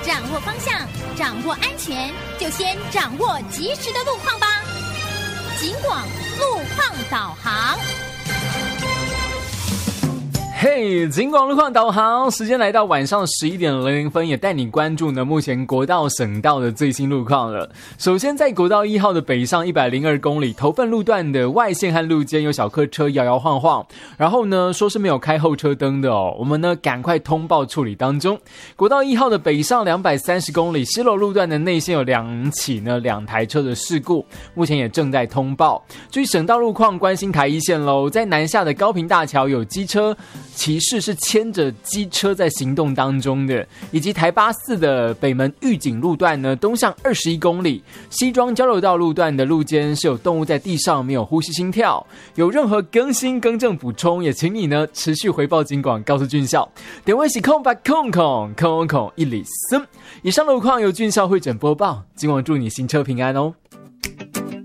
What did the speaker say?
掌握方向，掌握安全，就先掌握及时的路况吧。警广路况导航。 嘿，警广路况导航，时间来到晚上11点00分，也带你关注呢目前国道省道的最新路况了。首先在国道1号的北上102公里头份路段的外线和路肩有小客车摇摇晃晃，然后呢说是没有开后车灯的哦，我们呢赶快通报处理当中。国道1号的北上230公里西楼路段的内线有2起呢2台车的事故，目前也正在通报。至于省道路况，关心台一线咯，在南下的高屏大桥有机车骑士是牵着机车在行动当中的，以及台84的北门玉井路段呢，东向21公里，西庄交流道路段的路肩是有动物在地上没有呼吸心跳，有任何更新更正补充，也请你呢持续回报警广，告诉军校。点位是空白空空1里森。以上路况由军校会诊播报，今晚祝你行车平安哦。